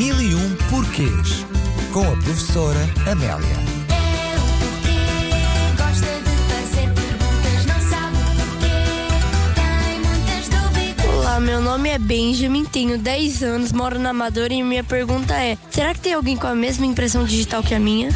1001 Porquês, com a professora Amélia. Olá, meu nome é Benjamin, tenho 10 anos, moro na Amadora e minha pergunta é: será que tem alguém com a mesma impressão digital que a minha?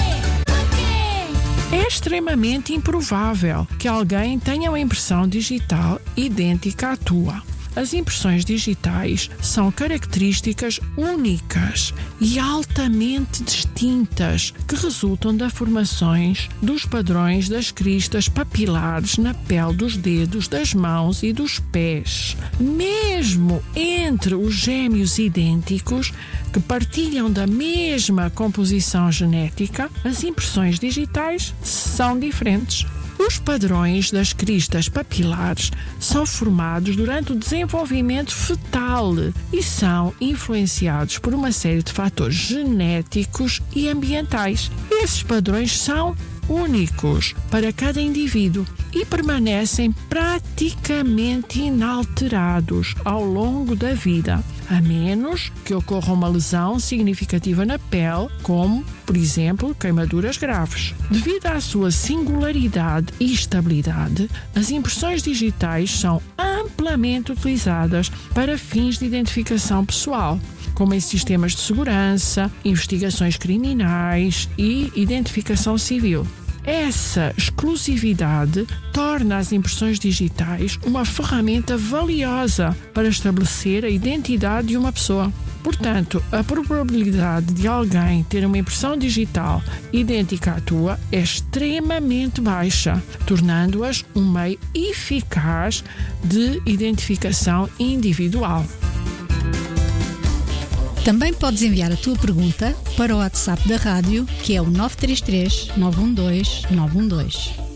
É extremamente improvável que alguém tenha uma impressão digital idêntica à tua. As impressões digitais são características únicas e altamente distintas que resultam das formações dos padrões das cristas papilares na pele dos dedos, das mãos e dos pés. Mesmo entre os gêmeos idênticos que partilham da mesma composição genética, as impressões digitais são diferentes. Os padrões das cristas papilares são formados durante o desenvolvimento fetal e são influenciados por uma série de fatores genéticos e ambientais. Esses padrões são únicos para cada indivíduo e permanecem praticamente inalterados ao longo da vida, a menos que ocorra uma lesão significativa na pele, como, por exemplo, queimaduras graves. Devido à sua singularidade e estabilidade, as impressões digitais são amplamente utilizadas para fins de identificação pessoal, como em sistemas de segurança, investigações criminais e identificação civil. Essa exclusividade torna as impressões digitais uma ferramenta valiosa para estabelecer a identidade de uma pessoa. Portanto, a probabilidade de alguém ter uma impressão digital idêntica à tua é extremamente baixa, tornando-as um meio eficaz de identificação individual. Também podes enviar a tua pergunta para o WhatsApp da rádio, que é o 933 912 912.